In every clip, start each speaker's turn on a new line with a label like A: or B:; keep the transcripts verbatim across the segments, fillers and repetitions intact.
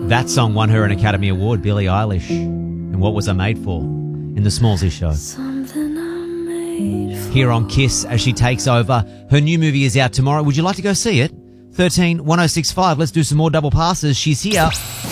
A: That song won her an Academy Award, Billie Eilish. And what was I made for? In the Smallsy Show.
B: Something I'm made for.
A: Here on Kiss as she takes over. Her new movie is out tomorrow. Would you like to go see it? thirteen one oh six five. Let's do some more double passes. She's here.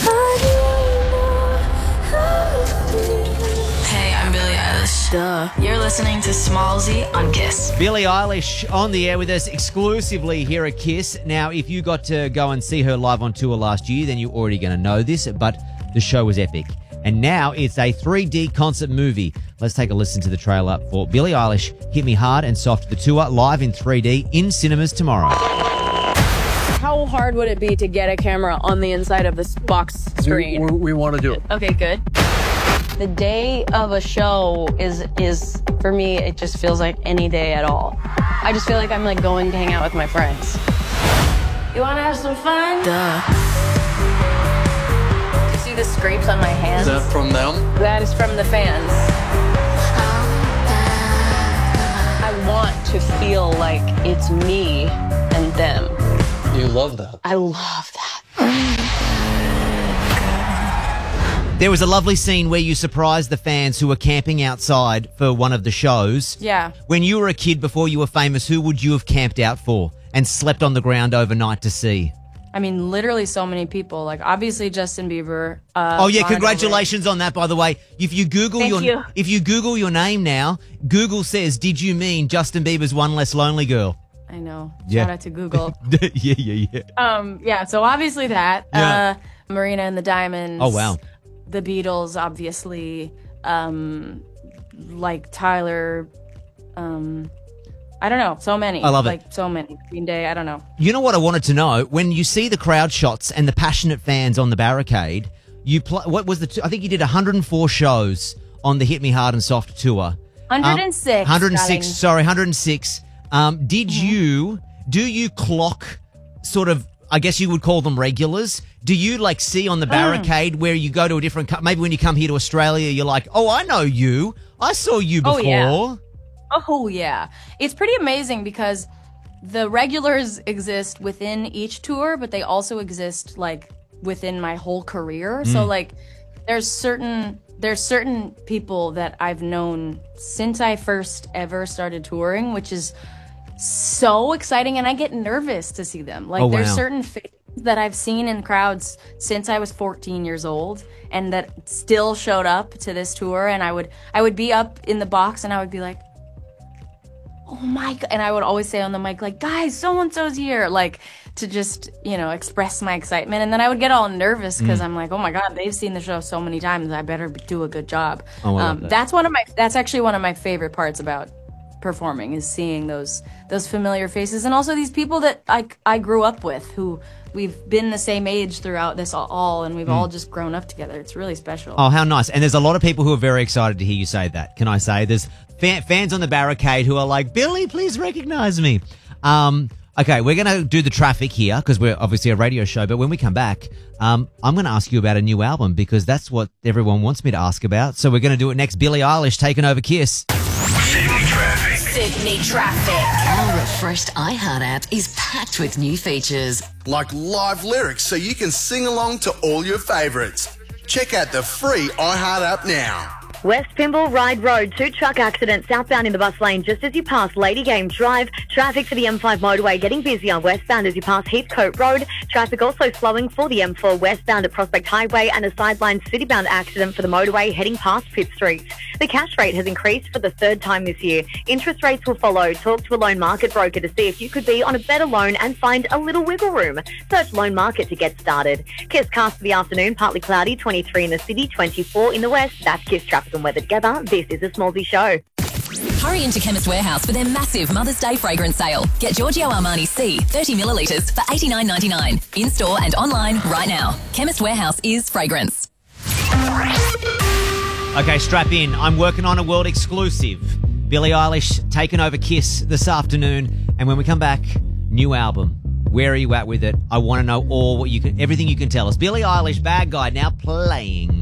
C: Hey, I'm Billie Eilish. Duh. You're listening to Smallsy on Kiss.
A: Billie Eilish on the air with us exclusively here at Kiss. Now, if you got to go and see her live on tour last year, then you're already going to know this, but the show was epic. And now it's a three D concert movie. Let's take a listen to the trailer for Billie Eilish, Hit Me Hard and Soft, the tour, live in three D in cinemas tomorrow.
D: How hard would it be to get a camera on the inside of this box screen?
E: We, we, we want to do it.
D: Okay, good. The day of a show is, is for me, it just feels like any day at all. I just feel like I'm like going to hang out with my friends. You want to have some fun?
C: Duh.
D: You see the scrapes on my hands?
E: Is that from them?
D: That is from the fans. I want to feel like it's me and them.
E: You love that.
D: I love that.
A: There was a lovely scene where you surprised the fans who were camping outside for one of the shows.
D: Yeah.
A: When you were a kid before you were famous, who would you have camped out for and slept on the ground overnight to see?
D: I mean, literally so many people. Like, obviously Justin Bieber. Uh,
A: oh yeah,
D: Lana
A: congratulations on that, by the way. If you Google
D: Thank
A: your
D: you.
A: if you Google your name now, Google says, "Did you mean Justin Bieber's One Less Lonely Girl?"
D: I know.
A: Yeah.
D: Shout out to Google.
A: yeah, yeah, yeah.
D: um, yeah. So obviously that.
A: Yeah.
D: Uh, Marina and the Diamonds.
A: Oh wow.
D: The Beatles, obviously. Um, like Tyler. Um, I don't know. So many.
A: I love it.
D: Like so many. Green Day. I don't know.
A: You know what I wanted to know? When you see the crowd shots and the passionate fans on the barricade, you pl- what was the? T- I think you did one hundred four shows on the Hit Me Hard and Soft tour.
D: one hundred six.
A: Um, one hundred six.
D: darling.
A: Sorry, one hundred six. Um, did
D: Mm-hmm.
A: you do you clock sort of? I guess you would call them regulars. Do you like see on the barricade mm. where you go to a different? Co- maybe when you come here to Australia, you're like, oh, I know you. I saw you before.
D: Oh, yeah. Oh, yeah. It's pretty amazing because the regulars exist within each tour, but they also exist, like, within my whole career. Mm. So, like, there's certain there's certain people that I've known since I first ever started touring, which is so exciting, and I get nervous to see them. Like,
A: oh,
D: there's
A: wow.
D: certain faces that I've seen in crowds since I was fourteen years old and that still showed up to this tour, and I would I would be up in the box and I would be like, oh my God. And I would always say on the mic, like, guys, so-and-so's here, like, to just, you know, express my excitement. And then I would get all nervous because mm. I'm like, oh my God, they've seen the show so many times, I better do a good job.
A: Oh, I love
D: um,
A: that.
D: That's one of my, that's actually one of my favorite parts about performing, is seeing those those familiar faces, and also these people that I, I grew up with, who we've been the same age throughout this all, and we've mm. all just grown up together. It's really special.
A: Oh, how nice. And there's a lot of people who are very excited to hear you say that. Can I say? There's fa- fans on the barricade who are like, Billy, please recognize me. Um, okay, we're going to do the traffic here because we're obviously a radio show, but when we come back, um, I'm going to ask you about a new album because that's what everyone wants me to ask about. So we're going to do it next. Billie Eilish taking over Kiss.
F: Sydney traffic.
C: Sydney traffic.
G: Our refreshed iHeart app is packed with new features.
F: Like live lyrics so you can sing along to all your favourites. Check out the free iHeart app now.
H: West Pymble Ride Road, two truck accidents southbound in the bus lane just as you pass Lady Game Drive. Traffic for the M five motorway getting busier westbound as you pass Heathcote Road. Traffic also slowing for the M four westbound at Prospect Highway, and a sideline citybound accident for the motorway heading past Pitt Street. The cash rate has increased for the third time this year. Interest rates will follow. Talk to a loan market broker to see if you could be on a better loan and find a little wiggle room. Search Loan Market to get started. Kiss cast for the afternoon, partly cloudy, twenty-three in the city, twenty-four in the west. That's Kiss traffic and weather together. This is a Smallsy Show.
G: Hurry into Chemist Warehouse for their massive Mother's Day fragrance sale. Get Giorgio Armani C, thirty millilitres for eighty-nine ninety-nine. In-store and online right now. Chemist Warehouse is fragrance.
A: Okay, strap in. I'm working on a world exclusive. Billie Eilish taking over Kiss this afternoon. And when we come back, new album. Where are you at with it? I want to know all what you can, everything you can tell us. Billie Eilish, Bad Guy, now playing.